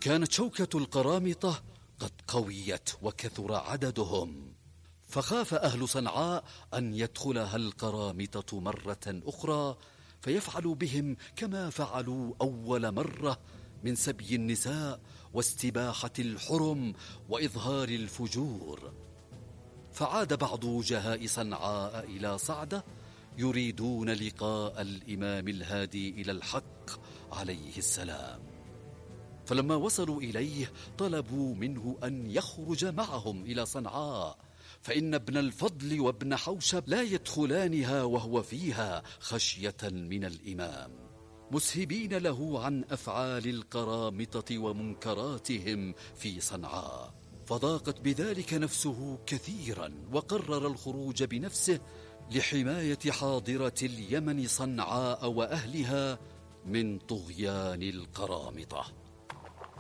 كانت شوكة القرامطة قد قويت وكثر عددهم، فخاف أهل صنعاء أن يدخلها القرامطة مرة أخرى فيفعلوا بهم كما فعلوا أول مرة من سبي النساء واستباحة الحرم وإظهار الفجور. فعاد بعض وجهاء صنعاء إلى صعدة يريدون لقاء الإمام الهادي إلى الحق عليه السلام، فلما وصلوا إليه طلبوا منه أن يخرج معهم إلى صنعاء، فإن ابن الفضل وابن حوشب لا يدخلانها وهو فيها خشية من الإمام، مسهبين له عن أفعال القرامطة ومنكراتهم في صنعاء. فضاقت بذلك نفسه كثيرا وقرر الخروج بنفسه لحماية حاضرة اليمن صنعاء وأهلها من طغيان القرامطة.